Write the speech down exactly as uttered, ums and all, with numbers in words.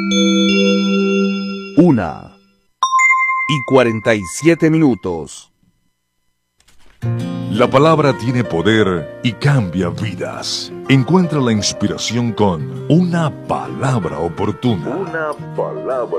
Una y cuarenta y siete minutos. La palabra tiene poder y cambia vidas. Encuentra la inspiración con Una Palabra Oportuna. Una palabra